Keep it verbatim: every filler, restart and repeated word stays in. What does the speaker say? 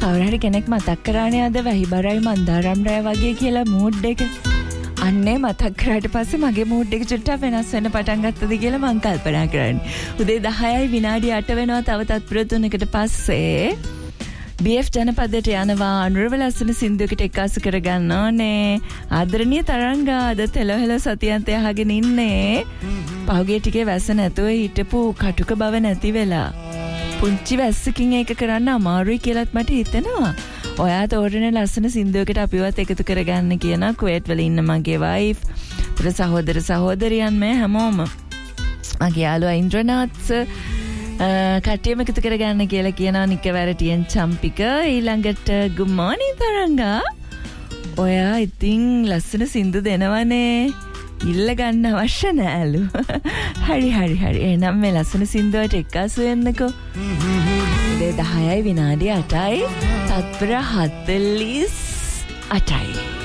කවුරුහරි කෙනෙක් මතක් කරානේ අද වැහිබරයි මන්දාරම් රෑ වගේ කියලා මූඩ් එක. අන්නේ මතක් කරාට පස්සේ මගේ මූඩ් එක චුට්ටක් වෙනස් වෙන්න පටන් ගත්තද කියලා මං කල්පනා කරන්නේ. උදේ දහයයි විනාඩි අට වෙනවා තව තත්පර තුනකට පස්සේ බී එෆ් ජනපදයට යනවා අනුරව ලස්සන සින්දුවකට එක්කාසු කරගන්න ඕනේ. ආදරණීය තරංගා අද තෙලහෙල සතියන්තය අහගෙන ඉන්නේ. පහුගිය ටිකේ වැස්ස නැතුව හිටපු කටුක බව නැති වෙලා. පුංචි වැස්සකින් ඒක කරන්න අමාරුයි කියලාත් මට හිතෙනවා. ඔයා තෝරන ලස්සන සින්දුවකට අපිවත් එකතු කරගන්න කියන කුවේට් වල ඉන්න මගේ වයිෆ්, තර සහෝදර සහෝදරියන් මේ හැමෝම. මගේ යාළුවා ඉන්ද්‍රනාත්ස් කට්ටියම එකතු කරගන්න කියලා කියනවා නිකවැරටියෙන් චම්පික. ඊළඟට good morning තරංගා. ඔයා ඉතින් ලස්සන සින්දු දෙනවනේ. ඉල්ල ගන්න අවශ්‍ය නෑලු. හරි හරි හරි. එහෙනම් මේ ලස්සන සින්දුවට එක්කාසු වෙන්නකෝ. දහයයි විනාඩි අටයි තත්පර හතළිස් අටයි.